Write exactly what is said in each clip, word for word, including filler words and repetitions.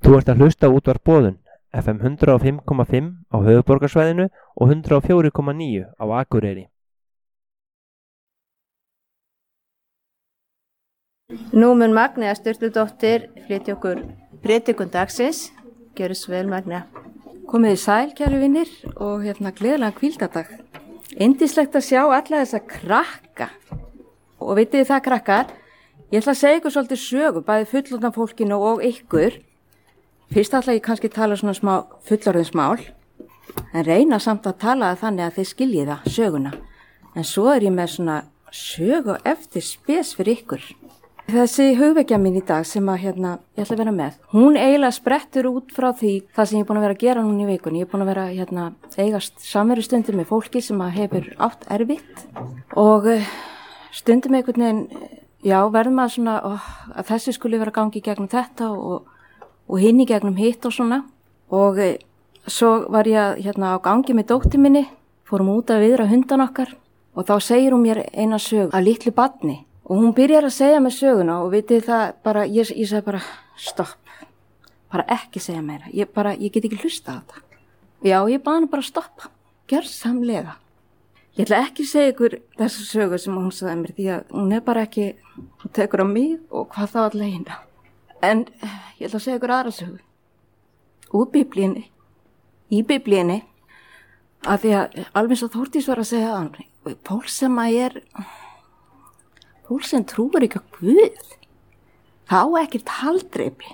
Þú ert að hlusta á útvarp Boðun, F M hundrað og fimm komma fimm á höfuðborgarsvæðinu og hundrað og fjögur komma níu á Akureyri. Nú mun Magnea Sturludóttir flytja okkur prédikun dagsins. Gjörið svo vel, Magnea. Komið í sæl, kæru vinir, og hérna gleðilegan hvíldardag. Yndislegt að sjá alla þessa krakka. Og vitið þið það, krakkar, ég ætla að segja ykkur svolítið sögu, bæði fullorðna fólkinu og ykkur. Fyrst ætla ég kannski að tala svona smá fullorðinsmál, en reyna samt að tala þannig að þið skiljið það, söguna. En svo er ég með svona sögu eftir spes fyrir ykkur. Þessi hugvekja mín í dag sem að hérna, ég ætla að vera með, hún eiginlega sprettur út frá því það sem ég er búin að vera að gera núna í vikunni. Ég er búin að vera hérna, eigast samverustundir með fólki sem að hefur átt erfitt og stundum einhvern veginn, já, verðum að svona, ó, að þessi skuli vera gangi gegnum þetta og, og hinn í gegnum hitt og svona. Og e, svo var ég hérna, á gangi með dóttir minni, fórum út að viðra hundan okkar og þá segir hún mér eina sög af litlu barni. Og hún byrjar að segja mér söguna og vitið það bara, ég, ég segi bara stopp, bara ekki segja meira, ég bara, ég get ekki hlusta á þetta. Já, ég bað hana bara stoppa, gjörsamlega. Ég ætla ekki að segja ykkur þessu sögu sem hún sagði mér því að hún er bara ekki, hún tekur á mig og hvað þá allir hérna. En ég ætla að segja ykkur aðra sögu, úr biblíunni, í biblíunni, að því að alveg svo Þórdís var að segja að hann, fólk sem að er... Fólk sem trúir ekki á Guð, þá ekkert haldreipi.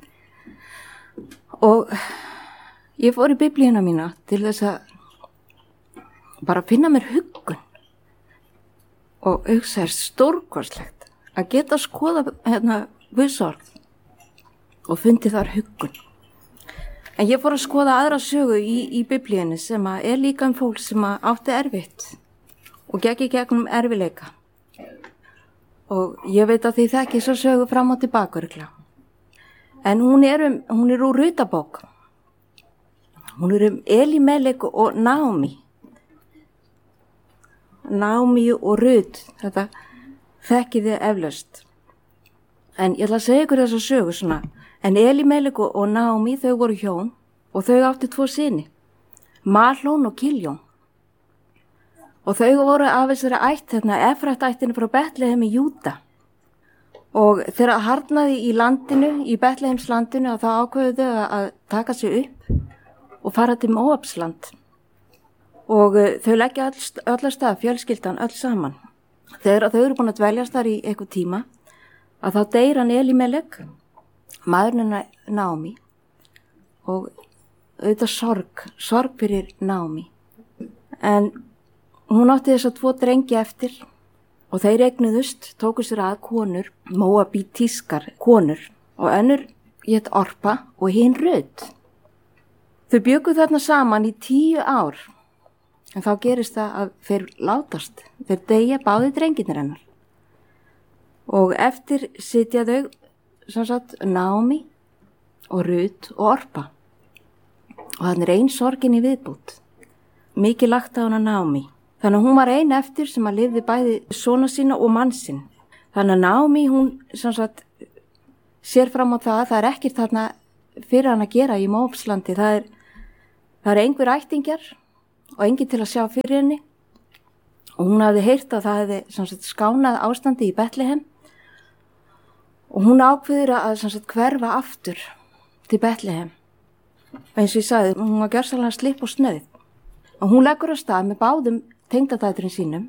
Og ég fór í biblíuna mína til þess að bara finna mér huggun. Og hugsa er stórkostlegt að geta að skoða hérna Guðsorð og fundi þar huggun. En ég fór að skoða aðra sögu í, í biblíunni sem að er líka um fólk sem að átti erfitt og gekk í gegnum erfileika. Og ég veit að þið þekki svo sögu fram og tilbaka örgla. En hún er, um, hún er úr Rutabók. Hún er um Elimelek og Naomi. Naomi og Rut, þetta þekkið þið eflaust. En ég ætla að segja ykkur þessa sögu svona. En Elimelek og Naomi, þau voru hjón og þau átti tvo syni. Mahlón og Kiljón. Og þau voru af þessari ætt, hérna, Efrat-ættinu frá Betlehem í Júda. Og þegar harðnaði í landinu, í Betlehems landinu, þá ákveðu þau að taka sig upp og fara til Móabsland. Og uh, þau leggja öll, öll stað, fjölskyldan, öll saman. Þegar þau eru búin að dveljast þar í eitthvað tíma, að þá deyr hann Elimelek, maðurinn Naomi, og auðvitað sorg, sorg fyrir Naomi. En hún átti þess að tvo drengi eftir og þeir eignuðust, tóku sér að konur, móabítískar konur og önnur hét Orpa og hinn Rut. Þau bjuggu þarna saman í tíu ár en þá gerist það að þeir látast, þeir deyja báði drenginir hennar. Og eftir sitja þau, sem sagt, Naomi og Rut og Orpa og þannig er ein sorgin í viðbútt. Mikið lagt á hana Naomi. Þannig að hún var ein eftir sem að lifði bæði sona sína og mann sinn. Þannig að Naomi, hún sem sagt, sér fram á það að það er ekkert þarna fyrir hann að gera í Móabslandi. Það er, það er einhver ættingjar og engin til að sjá fyrir henni. Og hún hafði heyrt að það hefði sem sagt, skánað ástandi í Betlehem. Og hún ákveður að sem sagt, hverfa aftur til Betlehem. Eins og ég sagði, hún var gjörsamlega slipp og snöð. Og hún leggur á stað með báðum tengdadæturinn sínum.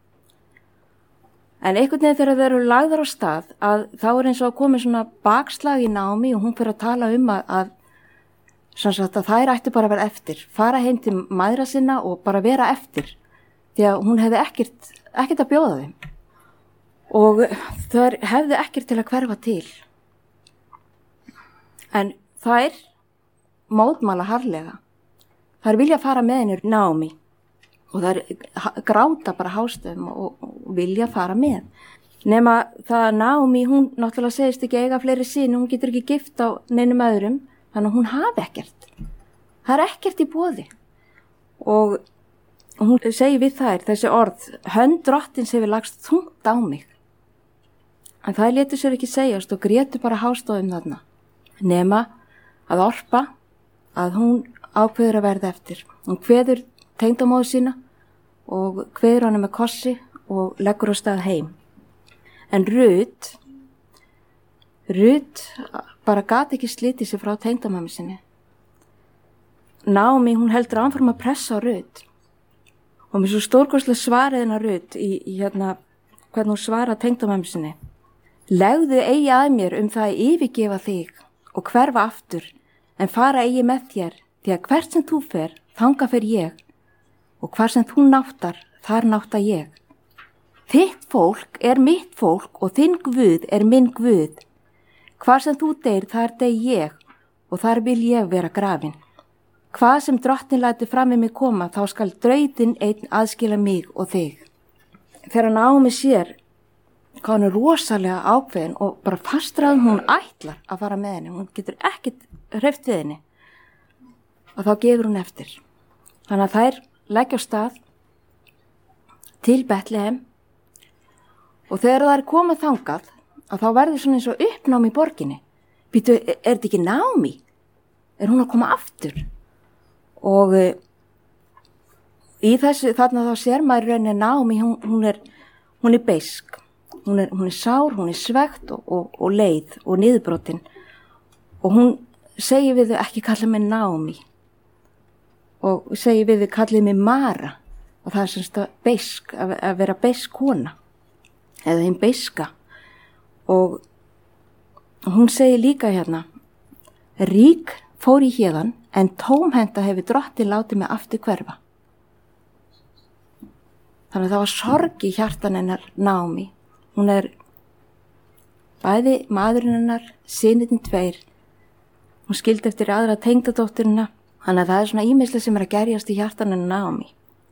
En einhvern veginn þegar þau eru lagðar á stað að þá er eins og að komi svona bakslag í Naomi og hún fyrir að tala um að, að, sagt, að þær ættu bara að vera eftir, fara heim til mæðra sinna og bara vera eftir því að hún hefði ekkert, ekkert að bjóða þeim og þær hefði ekkert til að hverfa til. En þær mótmæla harðlega. Þær vilja fara með hennur Naomi og þær gráta bara hástöfum og, og vilja fara með. Nema það að Naomi, hún náttúrulega segist ekki eiga fleiri syni, hún getur ekki gift á neinum öðrum, þannig að hún hafi ekkert. Það er ekkert í boði. Og hún segir við þær þessi orð, hönd drottins hefur lagst þungt á mig. En það letur sér ekki segjast og grétu bara hástöfum þarna. Nema að Orpa, að hún ákveður að verða eftir. Hún kveður tengdamóður sína og kveður hana með kossi og leggur á stað heim. En Rut, Rut bara gat ekki slitið sig frá tengdamömmu sinni. Naomi, hún heldur áfram að pressa á Rut. Og mér svo stórkostlega svarið hennar Rut í, í hérna, hvernig hún svara tengdamömmu sinni. Legðu eigi að mér um það að yfirgefa þig og hverfa aftur, en fara eigi með þér, því að hvert sem þú fer, þanga fer ég, og hvar sem þú náttar, þar nátta ég. Þitt fólk er mitt fólk og þinn Guð er minn Guð. Hvar sem þú deyr, þar deyr ég, og þar vil ég vera grafin. Hvað sem drottin lætur fram með mig koma, þá skal drautin einn aðskila mig og þig. Þegar hann á mig sér, hvað hann er rosalega ákveðin og bara fastraðum hún ætlar að fara með henni. Hún getur ekkert hreyft við henni. Og þá gefur hún eftir. Þannig að þær leggja á stað til Betlehem og þegar það er komið þangað, að þá verður svona eins og uppnám í borginni. Býtu, er þetta ekki Naomi? Er hún að koma aftur? Og uh, í þessu, þarna þá sér maður rauninni Naomi, hún, hún er, hún er beisk. Hún er, hún er sár, hún er svegt og, og, og leið og niðurbrotin. Og hún segir við þau ekki kalla mig Naomi. Og segir við þau kallið mig Mara. Og það er semst að beisk, að, að vera beisk kona. Eða hinn beiska. Og hún segir líka hérna, rík fór í héðan, en tómhenda hefur drottin látið mig aftur hverfa. Þannig að það var sorg í hjartan hennar Naomi. Hún er bæði maðurinn hennar, synirnir tveir. Hún skildi eftir aðra tengdadótturina. Þannig að það er svona ýmislega sem er að gerjast í hjartan hennar Naomi.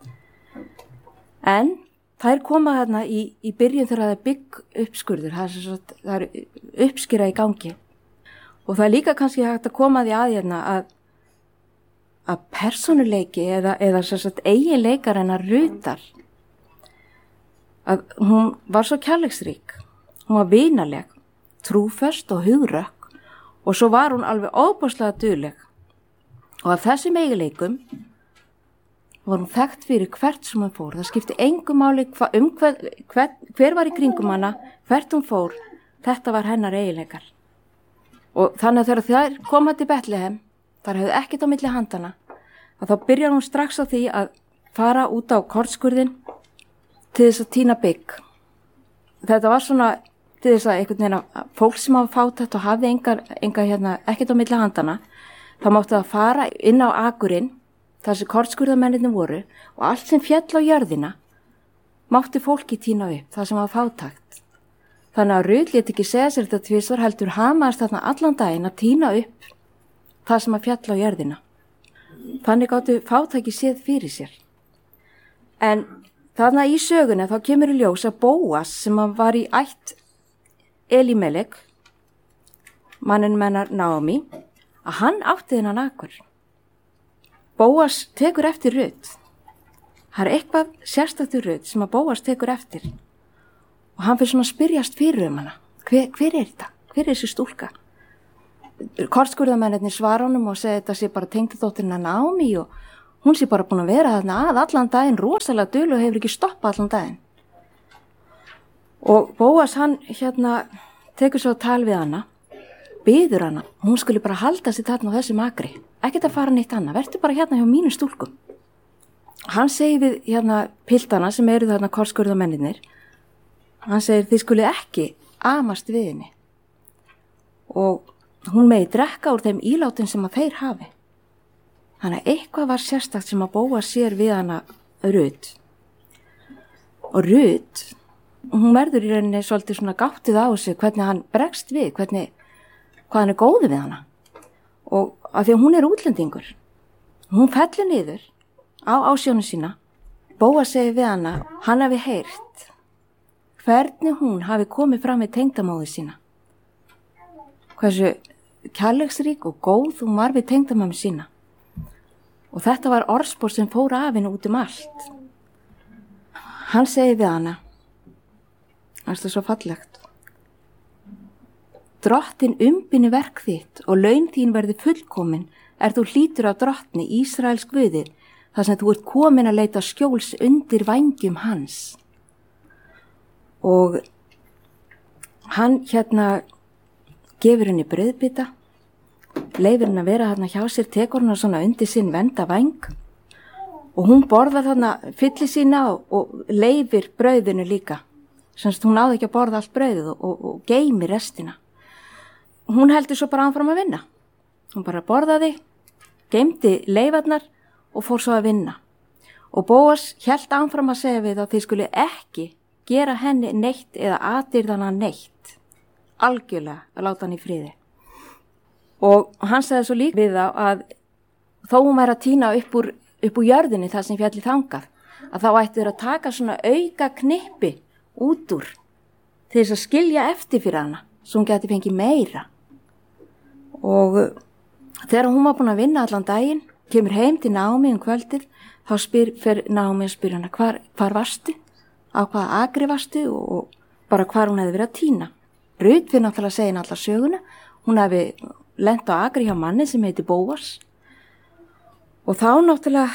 En þær koma þarna í, í byrjun þegar það er bygg uppskurður. Það er, svo, það er uppskýra í gangi. Og það er líka kannski hægt að koma því að hérna að, að persónuleiki eða, eða sagt, eiginleikar hennar Rutar, að hún var svo kærleiksrík, hún var vinaleg, trúföst og hugrökk og svo var hún alveg óbúslega dugleg. Og af þessum eiginleikum var hún þekkt fyrir hvert sem hún fór. Það skipti engu máli hva, um hver, hver, hver var í kringum hana, hvert hún fór, þetta var hennar eiginleikar. Og þannig að þegar þær koma til Betlehem, þar hefði ekkert á milli handana, að þá byrjar hún strax á því að fara út á kornskurðin til þess að týna bygg. Þetta var svona til þess að einhvern veginn að fólk sem hafa fátækt og hafði engar, engar hérna, ekkert á milli handana, þá máttu það fara inn á akurinn, þar sem kornskurðamennirnir voru, og allt sem féll á jörðina mátti fólki týna upp, það sem hafa fátækt. Þannig að Rut lét ekki segja sér þetta tvisvar, heldur hamaðist þarna allan daginn að týna upp það sem að fjalla á jörðina. Þannig gáttu fátæki séð fyrir sér. En þarna í sögunni þá kemur í ljós að Bóas sem var í ætt Elimelek, manninn mennar Naomi, að hann átti þennan akur. Bóas tekur eftir Rut. Það er eitthvað sérstættur Rut sem að Bóas tekur eftir. Og hann fyrir svona að spyrjast fyrir um hana. Hver, hver er þetta? Hver er þessi stúlka? Kortskurðamennirnir svara honum og segja þetta sé bara tengdadóttirina Naomi og hún sé bara búin að vera þarna að allan daginn, rosalega dul og hefur ekki stoppað allan daginn. Og Bóas hann hérna tekur svo tal við hana, biður hana, hún skulle bara halda sig þarna á þessum akri. Ekkert að fara neitt annað, verður bara hérna hjá mínu stúlkum. Hann segir við hérna piltana sem eru þarna kortskurðamennirnir, hann segir þið skuli ekki amast við henni og hún megi drekka úr þeim ílátum sem að þeir hafi. Þannig að eitthvað var sérstakt sem að Bóas sér við hana Rut. Og Rut, hún verður í rauninni svolítið svona gáttið á sig hvernig hann bregst við, hvernig, hvað hann er góði við hana. Og af því að hún er útlendingur. Hún fellur niður á ásjónu sína. Bóas segir við hana, hann hafi heyrt hvernig hún hafi komið fram við tengdamóðu sína. Hversu kærleiksrík og góð hún var við tengdamömmu sína. Og þetta var orðspor sem fór af henni út um allt. Hann segir við hana, það er svo fallegt. drottin umbini verk þitt og laun þín verði fullkomin er þú hlýtur af drottni Ísraels guði þar sem þú ert komin að leita skjóls undir vængjum hans. Og hann hérna gefur henni brauðbita, leifir henni að vera þarna hjá sér, tekur henni svona undir sinn vernda væng og hún borðar þarna fylli sína og, og leifir brauðinu líka. Semst hún náði ekki að borða allt brauðið og, og, og geimi restina. Hún heldur svo bara áfram að vinna. Hún bara borðaði, geimdi leifarnar og fór svo að vinna. Og Bóas hélt áfram að segja við að þeir skuli ekki gera henni neitt eða atirðana neitt. Algjörlega að láta hann í friði. Og hann segði svo líka við þá að þó hún væri að tína upp úr, upp úr jörðinni það sem fjalli þangað, að þá ætti þeir að taka svona auka knippi út úr til þess að skilja eftir fyrir hana, svo hún geti fengið meira. Og þegar hún var búin að vinna allan daginn, kemur heim til Naomi um kvöldið, þá spyr, fer Naomi að spyrja hana, hvar, hvar varstu? Á hvaða agri varstu? Og, og bara hvar hún hefði verið að tína. Rut fyrir náttúrulega að segja henni allar söguna. Hún hefði lent á agri hjá manni sem heiti Bóas. Og þá náttúrulega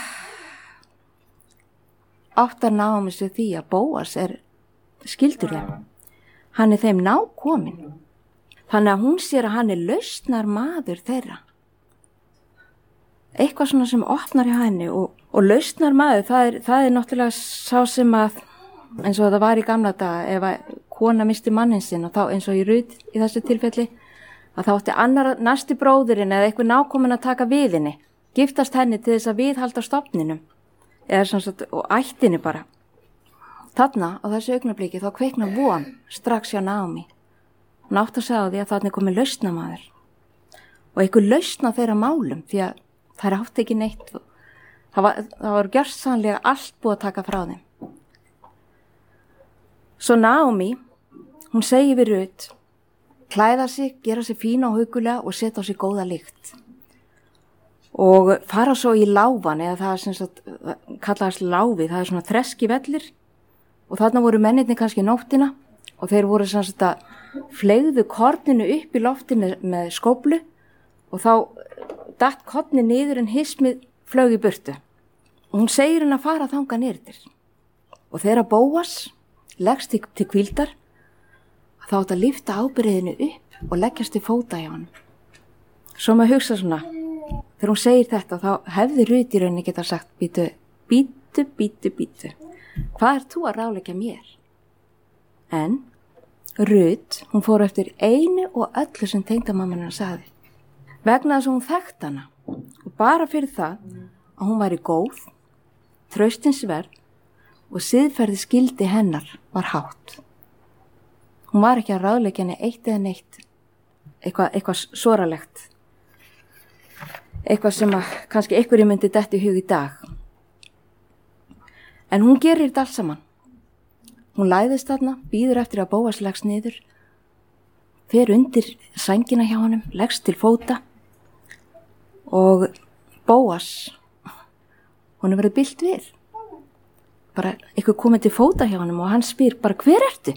áttar Naomi sig því að Bóas er skildur þeim. Hann er þeim nákominn. Þannig að hún sér að hann er lausnar maður þeirra. Eitthvað svona sem opnar hjá henni og, og lausnar maður, það er, það er náttúrulega sá sem að, eins og það var í gamla daga, ef að kona misti mannin sinn og þá eins og í Rut í þessu tilfelli, að þá átti annar næsti bróðurinn eða eitthvað nákominn að taka við henni, giftast henni til þess að viðhalda stofninum, eða svona svona, og ættinni bara. Þarna á þessu augnabliki þá kveikna von strax hjá Naomi. Hún átti að segja á því að þarna er komið lausnamaður og eitthvað lausna þeirra málum því að þær átti ekki neitt. Það var, það var gjörsamlega allt búið að taka frá þeim. Svo Naomi, hún segir við Rut, klæða sig, gera sig fína og hugulega og setja á sig góða lykt. Og fara svo í láfan, eða það er sem sagt, kallaðast láfið, það er svona þreski vellir og þarna voru mennirni kannski nóttina og þeir voru sem sagt að fleygðu korninu upp í loftinu með skóflu og þá datt korni niður en hismið flög í burtu. Og hún segir henni að fara þanga niður. Og þegar Bóas leggst til, til hvíldar, þá átt að lyfta ábyrgðinu upp og leggjast til fóta hjá hann. Svo maður hugsa svona, þegar hún segir þetta, þá hefði Rut í rauninni geta sagt, býtu, býtu, býtu, býtu, hvað er þú að ráðleggja mér? En Rut, hún fór eftir einu og öllu sem tengdamamman hennar sagði. Vegna þess að hún þekkt hana og bara fyrir það að hún væri góð, traustinsverð og siðferði skildi hennar var hátt. Hún var ekki að ráðleggja henni eitt eða neitt, eitthvað, eitthvað soralegt, eitthvað sem að kannski einhverju myndi detti í hug í dag. En hún gerir þetta alls saman. Hún læðist þarna, býður eftir að Bóas leggst niður, fer undir sængina hjá honum, leggst til fóta og Bóas, hún er verið bilt við. Bara eitthvað komið til fóta hjá honum og hann spyr bara, hver ertu?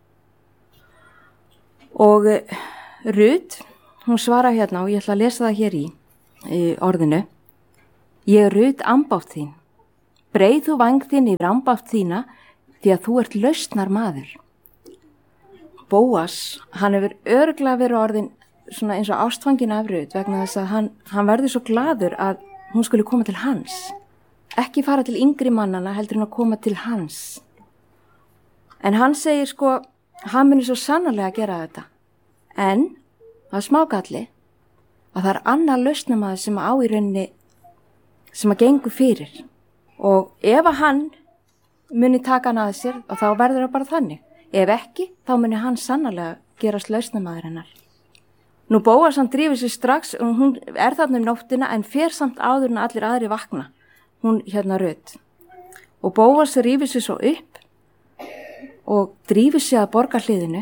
Og Rut, hún svarar hérna og ég ætla að lesa það hér í, í orðinu. Ég er Rut ambátt þín. Breið þú væng þín yfir ambátt þína því að þú ert lausnar maður. Bóas, hann hefur örugglega verið orðin svona eins og ástfangin af Rut vegna þess að hann, hann verður svo gladur að hún skulle koma til hans. Ekki fara til yngri mannana heldur hann að koma til hans. En hann segir sko, hann muni svo sannarlega að gera þetta. En það er smágalli að það er annar lausnamaður sem á í rauninni sem að gengur fyrir. Og ef að hann muni taka hann að sér og þá verður það bara þannig. Ef ekki, þá muni hann sannarlega gerast lausnamaður hennar. Nú Bóas hann drífur sér strax og hún er þarna um nóttina en fer samt áður en allir aðri vakna. Hún hérna Rut. Og Bóas rífur sér svo upp og drífur sér að borgarhliðinu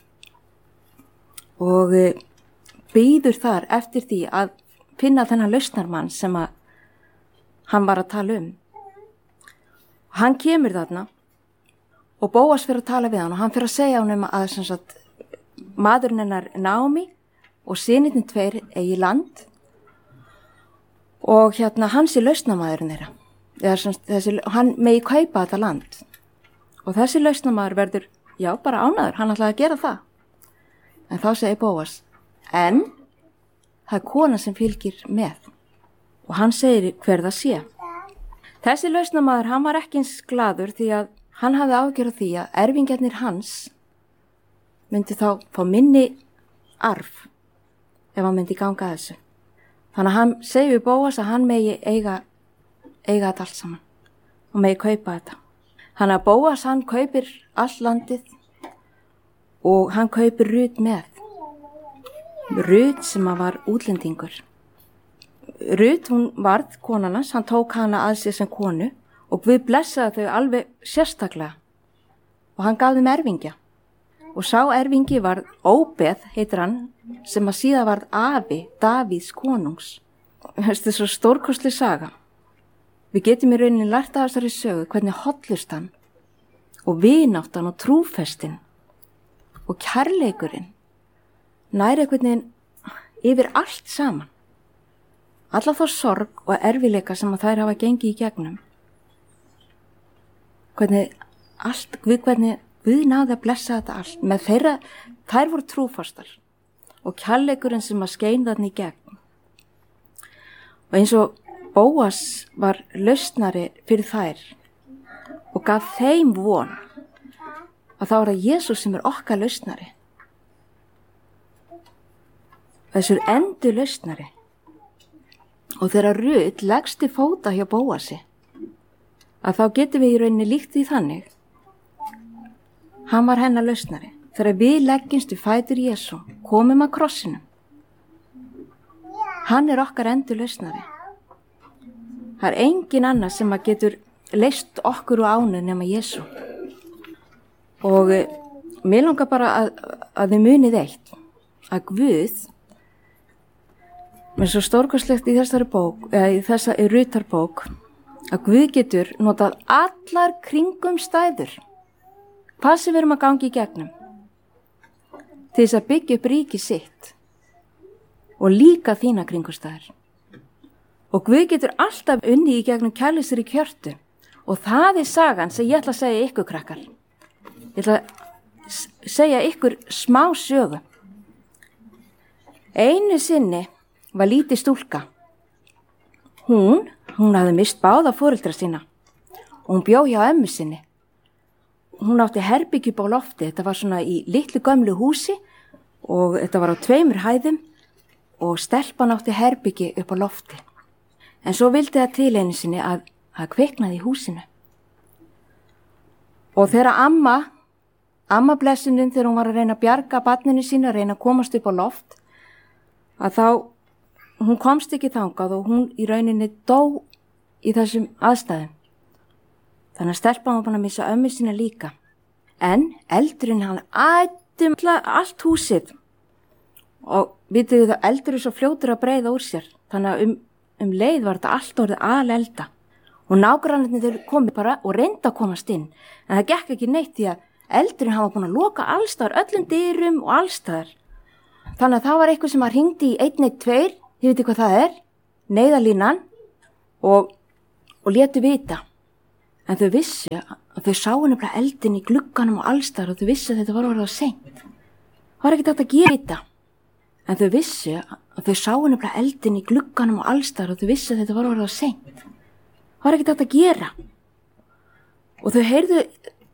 og býður þar eftir því að finna þennan lausnarmann sem að hann var að tala um. Hann kemur þarna og Bóas fyrir að tala við hann og hann fyrir að segja hann um að sagt, maðurinn hennar Naomi og synirnir tveir eigi land og hérna hans er lausnamaðurinn þeirra. Eða, þessi, hann megi kaupa þetta land og þessi lausnamaður verður, já, bara ánæður, hann ætlaði að gera það. En þá segir Bóas, en það er kona sem fylgir með og hann segir hver það sé. Þessi lausnamaður, hann var ekki eins glaður því að hann hafði ágjörð því að erfingjarnir hans myndi þá fá minni arf ef hann myndi ganga að þessu. Þannig að hann segir við Bóas að hann megi eiga, eiga þetta allt saman og megi kaupa þetta. Þannig að Bóas hann kaupir allt landið og hann kaupir Rut með. Rut sem að var útlendingur. Rut, hún varð konarnas, hann tók hana að sér sem konu og Guð blessaði þau alveg sérstaklega og hann gaf þeim erfingja. Og sá erfingi var Óbeð, heitir hann, sem að síðan varð afi Davíðs konungs. Þetta er svo stórkostleg saga. Við getum í rauninni lært af þessari sögu hvernig hollustan og vináttan og trúfestin og kærleikurinn næri einhvern veginn yfir allt saman. Alla þá sorg og erfileika sem að þær hafa gengið í gegnum. Hvernig allt, við hvernig við náði að blessa þetta allt. Með þeirra, þær voru trúfastar og kærleikurinn sem að skein þarna í gegn. Og eins og Bóas var lausnari fyrir þær og gaf þeim von að þá er það Jesús sem er okkar lausnari. Þessur endur lausnari. Og þegar Rut leggst til fóta hjá Bóasi, að þá getum við í rauninni líkt því þannig. Hann var hennar lausnari. Þegar við leggjumst við fætur Jesú, komum að krossinum. Hann er okkar endur lausnari. Það er engin annar sem að getur leist okkur úr ánu nema Jesú. Og e, mér langar bara að, að þið munið eitt, að Guð, með svo stórkostlegt í þessari bók, eða í þessari Rutarbók, að Guð getur notað allar kringum stæður, hvað sem við erum að gangi í gegnum, til þess að byggja upp ríki sitt og líka þína kringumstæður. Og Guð getur alltaf unnið í gegnum kærleysri kjörtu og það er sagan sem ég ætla að segja ykkur krakkar. Ég ætla að segja ykkur smá sögu. Einu sinni var lítið stúlka. Hún, hún hafði mist báða foreldra sína og hún bjó hjá ömmu sinni. Hún átti herbyggju upp á lofti, þetta var svona í litlu gömlu húsi og þetta var á tveimur hæðum og stelpan átti herbyggju upp á lofti. En svo vildi það til einu sinni að það kviknaði í húsinu. Og þegar amma, amma blessunin þegar hún var að reyna að bjarga barninu sína, að reyna að komast upp á loft, að þá hún komst ekki þangað og hún í rauninni dó í þessum aðstæðum. Þannig að stelpan var búin að missa ömmu sína líka. En eldurinn hann ætti allt húsið og vitið þið að eldur er svo fljótur að breiða úr sér. Þannig að um, um leið var þetta allt orðið alelda og nágrannarnir þeir komið bara og reynda að komast inn. En það gekk ekki neitt því að eldurinn hann var búin að loka allstaðar, öllum dyrum og allstaðar. Þannig að það var eitthvað sem að hringdi í einn eitt tveir, þið veitir hvað það er, neyðarlínan og, og létu vita. En þau vissu að þau sáu nefnilega eldin í glugganum og allstaðar og þau vissu að þetta var orðið á seint. Það var ekkert hægt að gera þetta. En þau vissu að þau sáu nefnilega eldin í glugganum og allstaðar og þau vissu að þetta var orðið á seint. Það var ekkert hægt að gera. Og þau heyrðu